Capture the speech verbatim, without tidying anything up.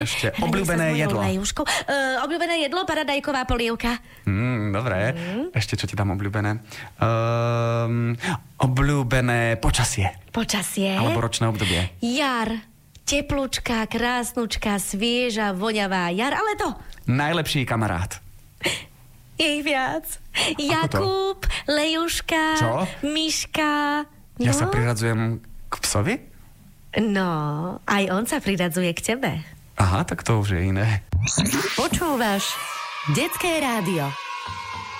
Ešte obľúbené jedlo. Uh, obľúbené jedlo, paradajková polievka. Mm, dobré. Mm. Ešte čo ti tam obľúbené? Um, obľúbené počasie. Počasie. Alebo ročné obdobie. Jar. Teplúčka, krásnučka, svieža, voňavá jar, ale to. Najlepší kamarát. Je ich viac. Ako Jakub, to? Lejuška, čo? Miška. No? Ja sa priradzujem k psovi? No, aj on sa priradzuje k tebe. Aha, tak to už je iné. Počúvaš Detské rádio.